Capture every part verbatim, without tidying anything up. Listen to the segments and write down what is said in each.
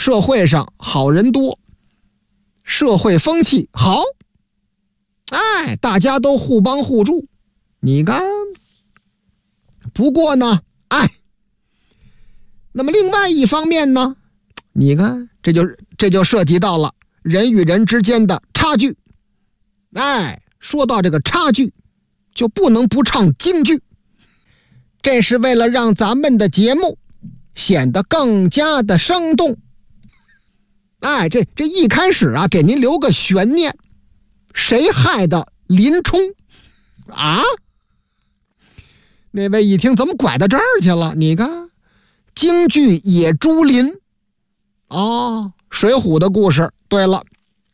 社会上好人多，社会风气好，哎，大家都互帮互助。你看，不过呢，哎，那么另外一方面呢，你看，这就这就涉及到了人与人之间的差距。哎，说到这个差距，就不能不唱京剧。这是为了让咱们的节目显得更加的生动。哎，这这一开始啊，给您留个悬念，谁害的林冲啊？那位一听怎么拐到这儿去了？你看，京剧《野猪林》哦，水浒的故事。对了，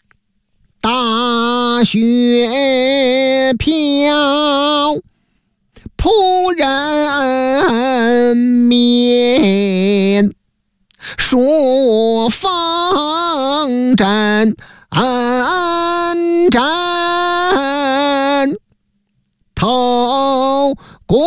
大雪飘，扑人面，说方阵阵头骨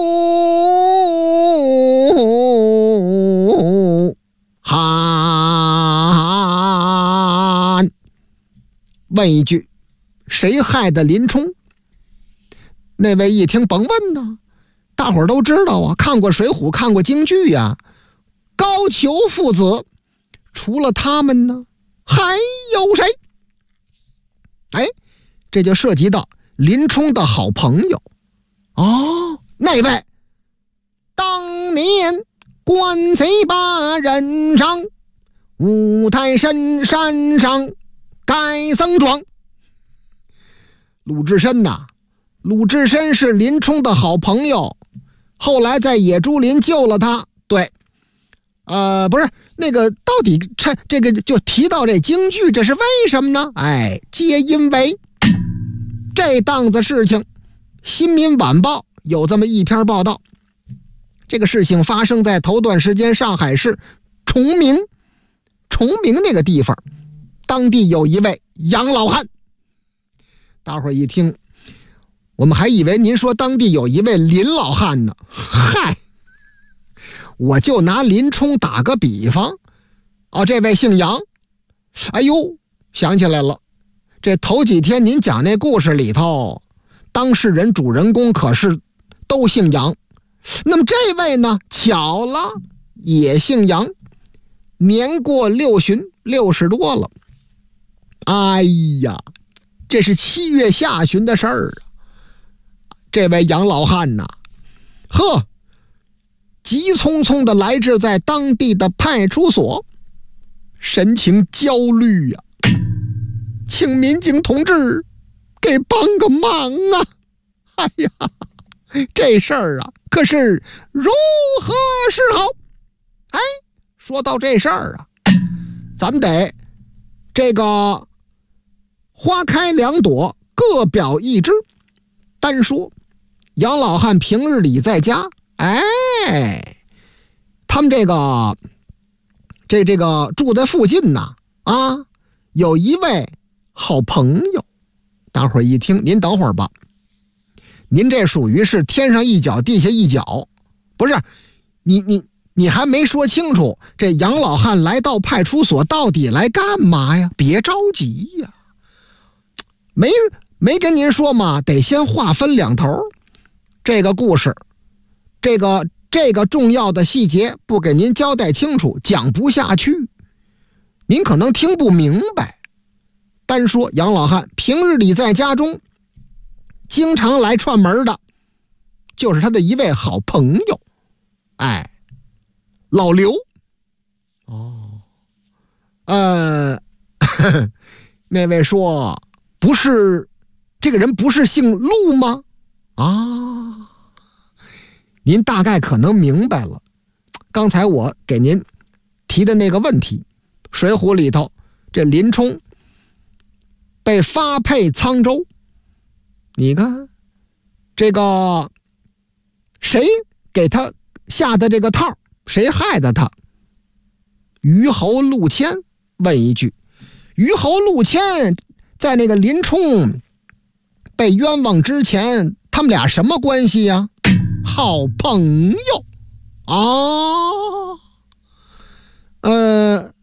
寒。问一句，谁害的林冲？那位一听甭问呢，大伙儿都知道啊，看过水浒，看过京剧呀、啊。高俅父子，除了他们呢，还有谁？哎，这就涉及到林冲的好朋友哦，那位当年关贼把人上，五台山山上盖僧庄。鲁智深呐，鲁智深是林冲的好朋友，后来在野猪林救了他。对，呃，不是那个，到底这这个就提到这京剧，这是为什么呢？哎，皆因为这档子事情，《新民晚报》有这么一篇报道。这个事情发生在头段时间上海市崇明，崇明那个地方，当地有一位杨老汉。大伙儿一听，我们还以为您说当地有一位林老汉呢。嗨，我就拿林冲打个比方。哦，这位姓杨。哎呦，想起来了，这头几天您讲那故事里头，当事人主人公可是都姓杨。那么这位呢，巧了，也姓杨，年过六旬，六十多了。哎呀，这是七月下旬的事儿啊。这位杨老汉呐，呵，急匆匆的来至在当地的派出所，神情焦虑呀、啊，请民警同志给帮个忙啊！哎呀，这事儿啊，可是如何是好？哎，说到这事儿啊，咱们得这个花开两朵，各表一枝。单说杨老汉平日里在家，哎，他们这个这这个住在附近呢，啊，有一位好朋友。大伙儿一听，您等会儿吧，您这属于是天上一脚地下一脚，不是？你你你还没说清楚，这杨老汉来到派出所到底来干嘛呀？别着急呀，没没跟您说嘛，得先划分两头。这个故事，这个这个重要的细节不给您交代清楚，讲不下去，您可能听不明白。单说杨老汉平日里在家中经常来串门的，就是他的一位好朋友，哎，老刘。哦，呃，呵呵，那位说不是，这个人不是姓陆吗？啊，您大概可能明白了。刚才我给您提的那个问题，水浒里头这林冲被发配沧州，你看这个谁给他下的这个套，谁害的他？虞侯陆谦。问一句，虞侯陆谦在那个林冲被冤枉之前，他们俩什么关系呀？好朋友啊。呃